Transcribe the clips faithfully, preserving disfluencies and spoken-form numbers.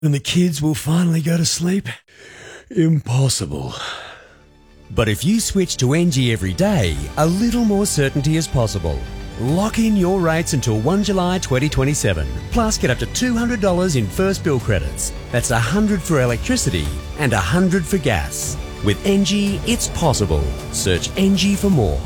And the kids will finally go to sleep? Impossible. But if you switch to N G every day, a little more certainty is possible. Lock in your rates until first of July twenty twenty-seven. Plus, get up to two hundred dollars in first bill credits. That's one hundred dollars for electricity and one hundred dollars for gas. With N G, it's possible. Search N G for more.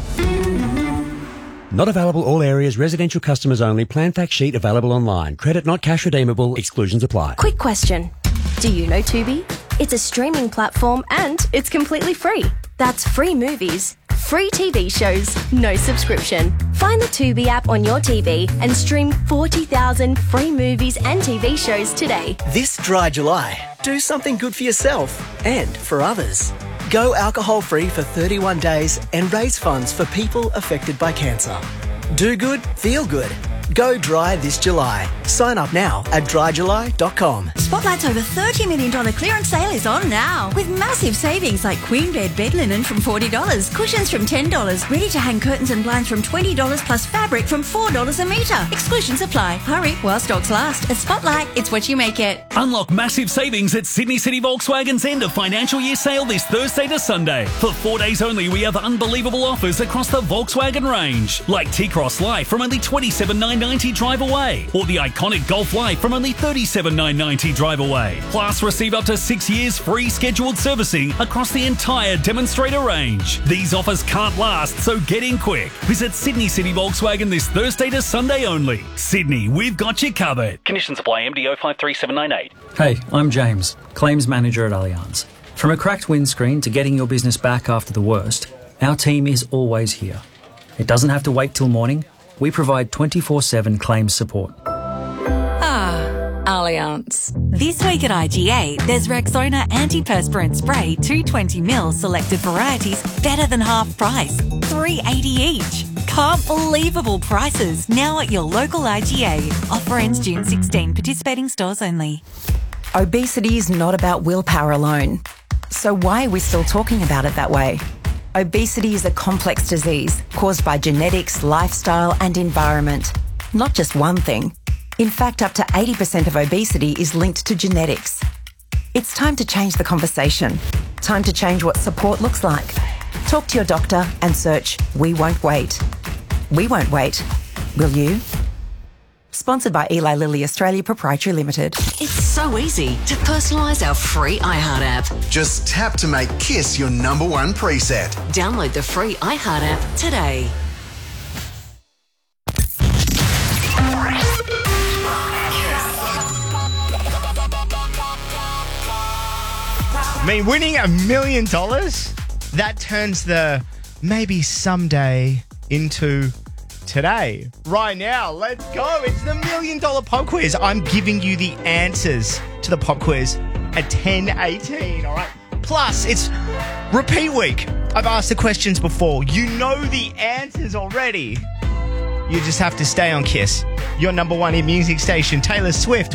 Not available all areas, residential customers only. Plan fact sheet available online. Credit not cash redeemable. Exclusions apply. Quick question. Do you know Tubi? It's a streaming platform and it's completely free. That's free movies, free T V shows, no subscription. Find the Tubi app on your T V and stream forty thousand free movies and T V shows today. This dry July, do something good for yourself and for others. Go alcohol-free for thirty-one days and raise funds for people affected by cancer. Do good, feel good. Go dry this July. Sign up now at dry july dot com. Spotlight's over thirty million dollars clearance sale is on now. With massive savings like Queen Bed bed linen from forty dollars, cushions from ten dollars, ready-to-hang curtains and blinds from twenty dollars plus fabric from four dollars a metre. Exclusions apply. Hurry while stocks last. At Spotlight, it's what you make it. Unlock massive savings at Sydney City Volkswagen's end of financial year sale this Thursday to Sunday. For four days only, we have unbelievable offers across the Volkswagen range. Like T-Cross Life from only twenty-seven thousand nine hundred ninety drive away. Or the iconic Golf Life from only thirty-seven thousand nine hundred ninety drive away. Plus, receive up to six years free scheduled servicing across the entire demonstrator range. These offers can't last, so get in quick. Visit Sydney City Volkswagen this Thursday to Sunday only. Sydney, we've got you covered. Conditions apply. M D O five three seven nine eight. Hey, I'm James, Claims Manager at Allianz. From a cracked windscreen to getting your business back after the worst, our team is always here. It doesn't have to wait till morning. We provide twenty-four seven claims support. Ah, Allianz. This week at I G A, there's Rexona Antiperspirant Spray two hundred twenty milliliters selected varieties better than half price, three dollars eighty each. Can't believable prices now at your local I G A. Offer ends June sixteenth. Participating stores only. Obesity is not about willpower alone. So why are we still talking about it that way? Obesity is a complex disease caused by genetics, lifestyle and environment. Not just one thing. In fact, up to eighty percent of obesity is linked to genetics. It's time to change the conversation. Time to change what support looks like. Talk to your doctor and search We Won't Wait. We won't wait. Will you? Sponsored by Eli Lilly Australia Proprietary Limited. It's so easy to personalise our free iHeart app. Just tap to make Kiss your number one preset. Download the free iHeart app today. I mean, winning a million dollars, that turns the maybe someday into today. Right now, let's go. It's the million dollar pop quiz. I'm giving you the answers to the pop quiz at ten eighteen, all right? Plus, it's repeat week. I've asked the questions before. You know the answers already. You just have to stay on Kiss. Your number one in music station, Taylor Swift.